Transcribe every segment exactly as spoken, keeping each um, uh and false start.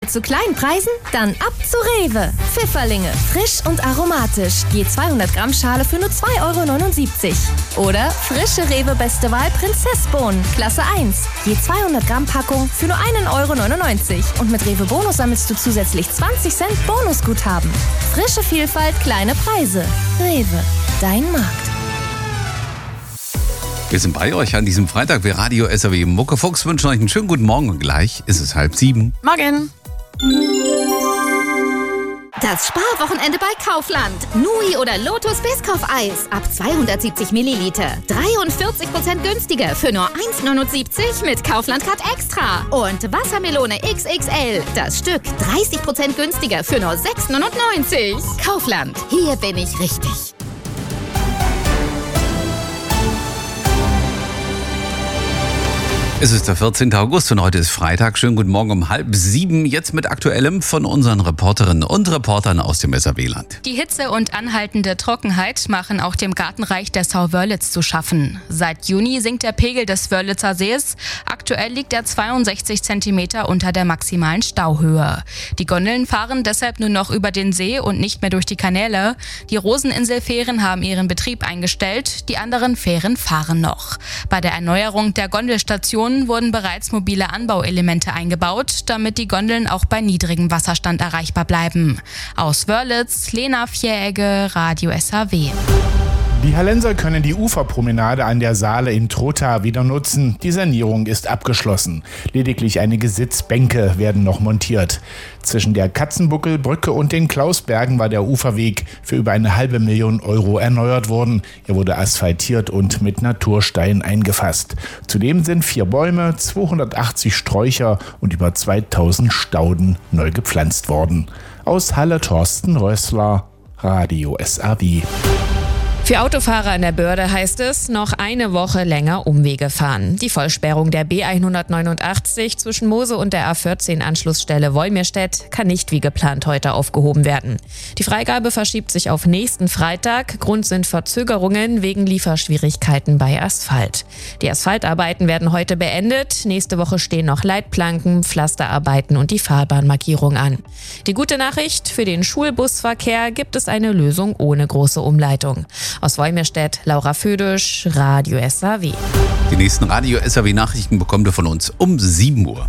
zu kleinen Preisen? Dann ab zu Rewe. Pfifferlinge, frisch und aromatisch. Je zweihundert Gramm Schale für nur zwei Euro neunundsiebzig. Oder frische Rewe Beste Wahl Prinzessbohnen, Klasse eins. Je zweihundert Gramm Packung für nur einen Euro neunundneunzig. Und mit Rewe Bonus sammelst du zusätzlich zwanzig Cent Bonusguthaben. Frische Vielfalt, kleine Preise. Rewe, dein Markt. Wir sind bei euch an diesem Freitag. Wir Radio S R W Muckefuchs wünschen euch einen schönen guten Morgen. Und gleich ist es halb sieben. Morgen. Das Sparwochenende bei Kaufland. Nui oder Lotus Biscoff-Eis ab zweihundertsiebzig Milliliter. dreiundvierzig Prozent günstiger für nur eins neunundsiebzig mit Kaufland Card Extra. Und Wassermelone X X L. Das Stück dreißig Prozent günstiger für nur sechs neunundneunzig. Kaufland. Hier bin ich richtig. Es ist der vierzehnten August und heute ist Freitag. Schönen guten Morgen um halb sieben. Jetzt mit Aktuellem von unseren Reporterinnen und Reportern aus dem S R W-Land. Die Hitze und anhaltende Trockenheit machen auch dem Gartenreich der Sau-Wörlitz zu schaffen. Seit Juni sinkt der Pegel des Wörlitzer Sees. Aktuell liegt er zweiundsechzig Zentimeter unter der maximalen Stauhöhe. Die Gondeln fahren deshalb nur noch über den See und nicht mehr durch die Kanäle. Die Roseninselfähren haben ihren Betrieb eingestellt. Die anderen Fähren fahren noch. Bei der Erneuerung der Gondelstation wurden bereits mobile Anbauelemente eingebaut, damit die Gondeln auch bei niedrigem Wasserstand erreichbar bleiben. Aus Wörlitz, Lena Vieregge, Radio S R W. Die Hallenser können die Uferpromenade an der Saale in Trotha wieder nutzen. Die Sanierung ist abgeschlossen. Lediglich einige Sitzbänke werden noch montiert. Zwischen der Katzenbuckelbrücke und den Klausbergen war der Uferweg für über eine halbe Million Euro erneuert worden. Er wurde asphaltiert und mit Naturstein eingefasst. Zudem sind vier Bäume, zweihundertachtzig Sträucher und über zweitausend Stauden neu gepflanzt worden. Aus Halle Thorsten Rössler, Radio S R W. Für Autofahrer an der Börde heißt es, noch eine Woche länger Umwege fahren. Die Vollsperrung der B hundertneunundachtzig zwischen Mose und der A vierzehn Anschlussstelle Wolmirstedt kann nicht wie geplant heute aufgehoben werden. Die Freigabe verschiebt sich auf nächsten Freitag. Grund sind Verzögerungen wegen Lieferschwierigkeiten bei Asphalt. Die Asphaltarbeiten werden heute beendet. Nächste Woche stehen noch Leitplanken, Pflasterarbeiten und die Fahrbahnmarkierung an. Die gute Nachricht, für den Schulbusverkehr gibt es eine Lösung ohne große Umleitung. Aus Wolmirstedt, Laura Födisch, Radio S R W. Die nächsten Radio S R W-Nachrichten bekommt ihr von uns um sieben Uhr.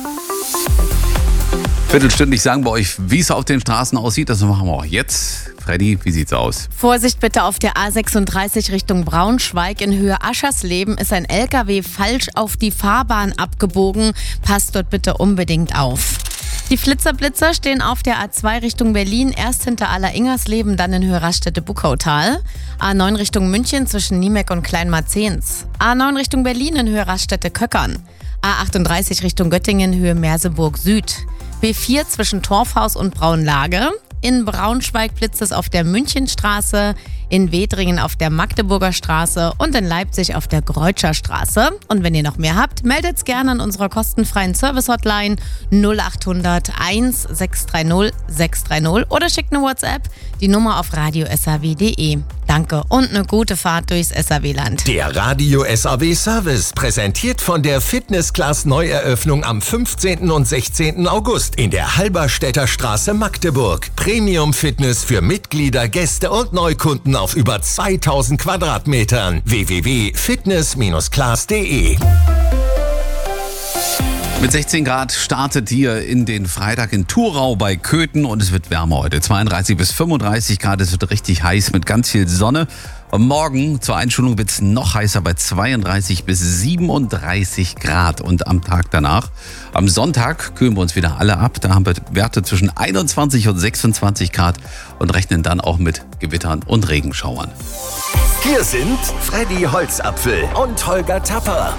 Viertelstündlich sagen wir euch, wie es auf den Straßen aussieht. Das machen wir auch jetzt. Freddy, wie sieht's aus? Vorsicht bitte auf der A sechsunddreißig Richtung Braunschweig in Höhe Aschersleben ist ein L K W falsch auf die Fahrbahn abgebogen. Passt dort bitte unbedingt auf. Die Flitzerblitzer stehen auf der A zwei Richtung Berlin, erst hinter Aller-Ingersleben, dann in Höhe Raststätte-Buckautal. A neun Richtung München zwischen Niemek und Kleinmarzehns. A neun Richtung Berlin in Höhe Raststätte-Köckern. A achtunddreißig Richtung Göttingen, Höhe Merseburg Süd. B vier zwischen Torfhaus und Braunlage. In Braunschweig blitzt es auf der Münchenstraße, in Wedringen auf der Magdeburger Straße und in Leipzig auf der Greutscher Straße. Und wenn ihr noch mehr habt, meldet es gerne an unserer kostenfreien Service-Hotline null achthundert eins sechs drei null sechs drei null oder schickt eine WhatsApp, die Nummer auf radio s r w punkt d e. Danke und eine gute Fahrt durchs S R W-Land. Der Radio S R W-Service, präsentiert von der Fitness-Class-Neueröffnung am fünfzehnten und sechzehnten August in der Halberstädter Straße Magdeburg. Premium-Fitness für Mitglieder, Gäste und Neukunden auf über zweitausend Quadratmetern. w w w punkt fitness class punkt d e. Mit sechzehn Grad startet ihr in den Freitag in Thurau bei Köthen und es wird wärmer heute. zweiunddreißig bis fünfunddreißig Grad, es wird richtig heiß mit ganz viel Sonne. Und morgen zur Einschulung wird es noch heißer bei zweiunddreißig bis siebenunddreißig Grad. Und am Tag danach, am Sonntag, kühlen wir uns wieder alle ab. Da haben wir Werte zwischen einundzwanzig und sechsundzwanzig Grad und rechnen dann auch mit Gewittern und Regenschauern. Hier sind Freddy Holzapfel und Holger Tapper.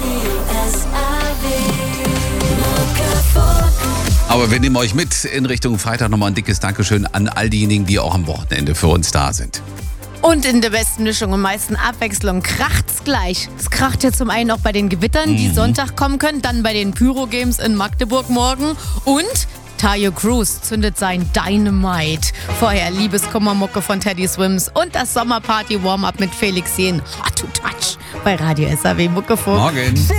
Aber wir nehmen euch mit in Richtung Freitag. Nochmal ein dickes Dankeschön an all diejenigen, die auch am Wochenende für uns da sind. Und in der besten Mischung und meisten Abwechslung kracht's gleich. Es kracht ja zum einen auch bei den Gewittern, die mhm. Sonntag kommen können, dann bei den Pyro-Games in Magdeburg morgen und Tayo Cruz zündet sein Dynamite. Vorher Liebeskummermucke von Teddy Swims und das Sommerparty-Warm-Up mit Felix Jähn. Hot to touch bei Radio S R W Muckefuchs. Morgen.